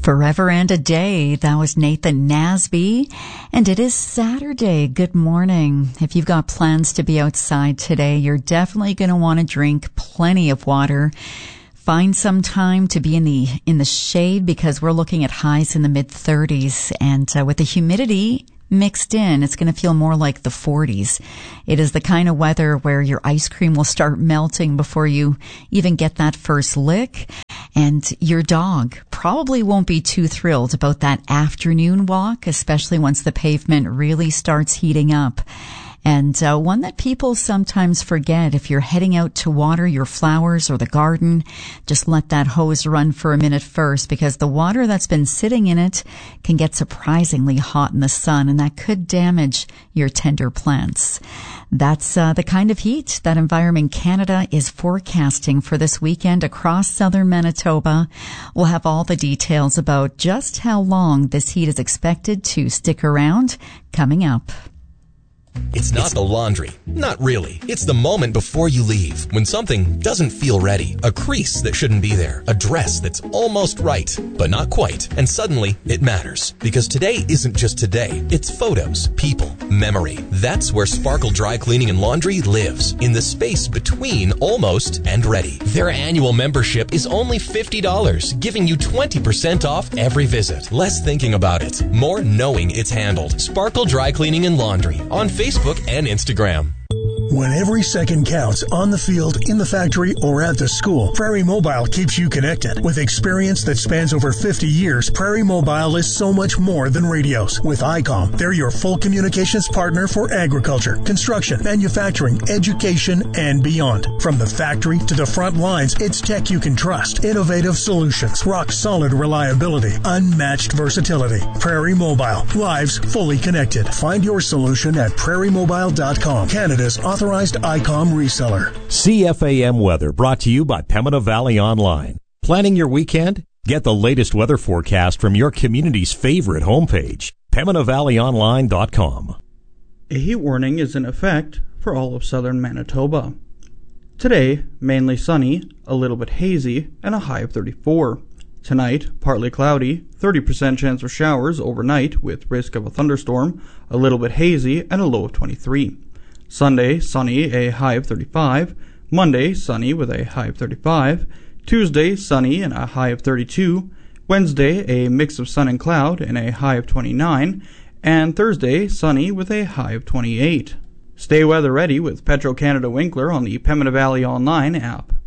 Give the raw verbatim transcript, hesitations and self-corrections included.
Forever and a Day. That was Nathan Nasby. And it is Saturday. Good morning. If you've got plans to be outside today, you're definitely going to want to drink plenty of water. Find some time to be in the in the shade because we're looking at highs in the mid thirties, and uh, with the humidity mixed in, it's going to feel more like the forties. It is the kind of weather where your ice cream will start melting before you even get that first lick. And your dog probably won't be too thrilled about that afternoon walk, especially once the pavement really starts heating up. And uh, one that people sometimes forget, if you're heading out to water your flowers or the garden, just let that hose run for a minute first, because the water that's been sitting in it can get surprisingly hot in the sun, and that could damage your tender plants. That's uh, the kind of heat that Environment Canada is forecasting for this weekend across southern Manitoba. We'll have all the details about just how long this heat is expected to stick around coming up. It's not the laundry. Not really. It's the moment before you leave, when something doesn't feel ready. A crease that shouldn't be there. A dress that's almost right, but not quite. And suddenly, it matters. Because today isn't just today. It's photos, people, memory. That's where Sparkle Dry Cleaning and Laundry lives. In the space between almost and ready. Their annual membership is only fifty dollars, giving you twenty percent off every visit. Less thinking about it. More knowing it's handled. Sparkle Dry Cleaning and Laundry. On Facebook. Facebook and Instagram. When every second counts on the field, in the factory, or at the school, Prairie Mobile keeps you connected. With experience that spans over fifty years, Prairie Mobile is so much more than radios. With I COM, they're your full communications partner for agriculture, construction, manufacturing, education, and beyond. From the factory to the front lines, it's tech you can trust. Innovative solutions, rock-solid reliability, unmatched versatility. Prairie Mobile, lives fully connected. Find your solution at prairie mobile dot com, Canada's authorized I COM reseller. C F A M Weather, brought to you by Pembina Valley Online. Planning your weekend? Get the latest weather forecast from your community's favorite homepage, pembina valley online dot com. A heat warning is in effect for all of southern Manitoba. Today, mainly sunny, a little bit hazy, and a high of thirty-four. Tonight, partly cloudy, thirty percent chance of showers overnight with risk of a thunderstorm, a little bit hazy, and a low of twenty-three. Sunday, sunny, a high of thirty-five. Monday, sunny with a high of thirty-five. Tuesday, sunny and a high of thirty-two. Wednesday, a mix of sun and cloud and a high of twenty-nine. And Thursday, sunny with a high of twenty-eight. Stay weather ready with Petro-Canada Winkler on the Pembina Valley Online app.